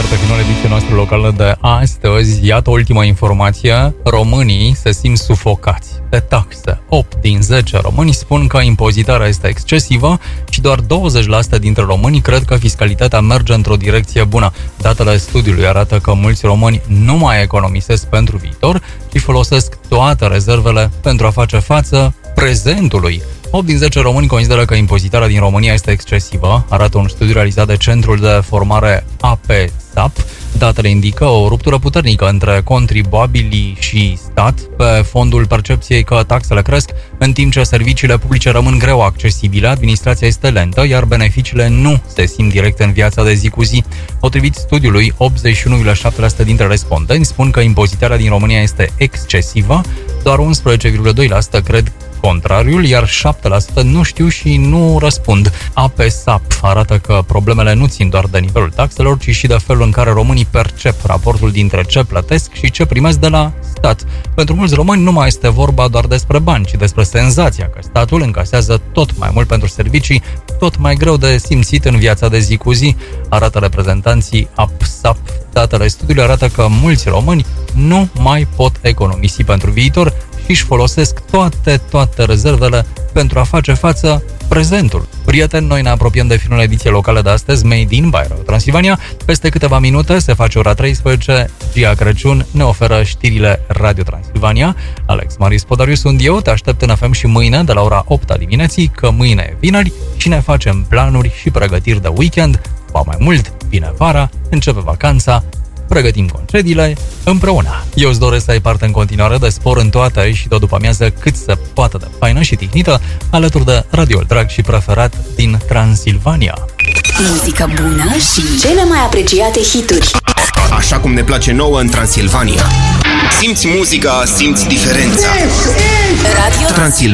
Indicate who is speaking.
Speaker 1: departe finalul ediției noastre locale de astăzi. Iată ultima informație. Românii se simt sufocați de taxe. 8 din 10 români spun că impozitarea este excesivă și doar 20% dintre români cred că fiscalitatea merge într-o direcție bună. Datele studiului arată că mulți români nu mai economisesc pentru viitor, ci folosesc toate rezervele pentru a face față prezentului. 8 din 10 români consideră că impozitarea din România este excesivă, arată un studiu realizat de Centrul de Formare APSAP. Datele indică o ruptură puternică între contribuabilii și stat pe fondul percepției că taxele cresc, în timp ce serviciile publice rămân greu accesibile, administrația este lentă, iar beneficiile nu se simt direct în viața de zi cu zi. Potrivit studiului, 81,7% dintre respondenți spun că impozitarea din România este excesivă, doar 11,2% cred contrariul, iar 7% nu știu și nu răspund. APSAP arată că problemele nu țin doar de nivelul taxelor, ci și de felul în care românii percep raportul dintre ce plătesc și ce primesc de la stat. Pentru mulți români nu mai este vorba doar despre bani, ci despre senzația că statul încasează tot mai mult pentru servicii, tot mai greu de simțit în viața de zi cu zi, arată reprezentanții APSAP. Datele studiului arată că mulți români nu mai pot economisi pentru viitor și își folosesc toate rezervele pentru a face față prezentul. Prieteni, noi ne apropiem de finalul ediției locale de astăzi, Made in Radio Transilvania. Peste câteva minute se face ora 13, Gia Crăciun ne oferă știrile Radio Transilvania. Alex Marius Podariu sunt eu, te aștept în FM și mâine de la ora 8 a dimineții, că mâine e vineri și ne facem planuri și pregătiri de weekend. Ba mai mult, vine vara, începe vacanța, pregătim concediile împreună. Eu îți doresc să ai parte în continuare de spor în toate și de o după-amiază cât se poate de faină și tihnită, alături de radioul drag și preferat din Transilvania.
Speaker 2: Muzică bună și cele mai apreciate hituri.
Speaker 3: Așa cum ne place nouă în Transilvania. Simți muzica, simți diferența.
Speaker 2: Radio
Speaker 3: Transilvania.